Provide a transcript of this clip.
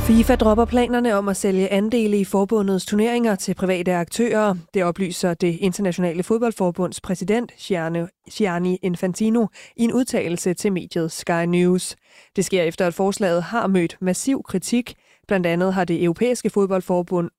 FIFA dropper planerne om at sælge andele i forbundets turneringer til private aktører. Det oplyser det internationale fodboldforbunds præsident Gianni Infantino i en udtalelse til mediet Sky News. Det sker efter, at forslaget har mødt massiv kritik. Blandt andet har det europæiske fodboldforbund